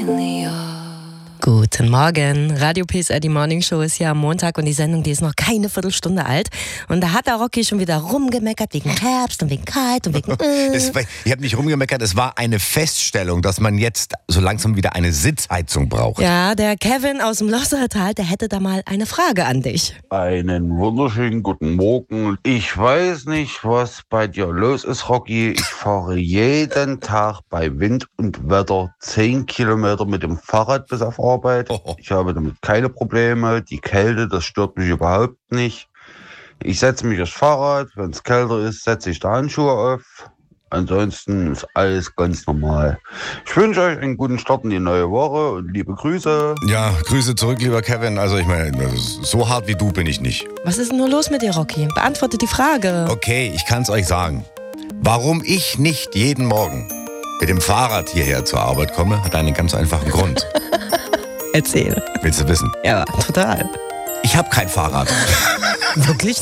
Guten Morgen. Radio PSR, die Morning Show ist hier am Montag und die Sendung, die ist noch keine Viertelstunde alt. Und da hat der Rocky schon wieder rumgemeckert wegen Herbst und wegen kalt und wegen... Ich habe nicht rumgemeckert, es war eine Feststellung, dass man jetzt so langsam wieder eine Sitzheizung braucht. Ja, der Kevin aus dem Lossertal, der hätte da mal eine Frage an dich. Einen wunderschönen guten Morgen. Ich weiß nicht, was bei dir los ist, Rocky. Ich fahre jeden Tag bei Wind und Wetter 10 Kilometer mit dem Fahrrad bis auf Arbeit. Ich habe damit keine Probleme. Die Kälte, das stört mich überhaupt nicht. Ich setze mich aufs Fahrrad. Wenn es kälter ist, setze ich die Handschuhe auf. Ansonsten ist alles ganz normal. Ich wünsche euch einen guten Start in die neue Woche und liebe Grüße. Ja, Grüße zurück, lieber Kevin. Also ich meine, so hart wie du bin ich nicht. Was ist denn nur los mit dir, Rocky? Beantworte die Frage. Okay, ich kann es euch sagen. Warum ich nicht jeden Morgen mit dem Fahrrad hierher zur Arbeit komme, hat einen ganz einfachen Grund. Erzähl. Willst du wissen? Ja, total. Ich habe kein Fahrrad. Wirklich